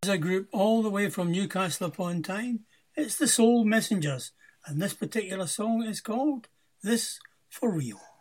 As a group all the way from Newcastle upon Tyne, it's the Soul Messengers, and this particular song is called This For Real.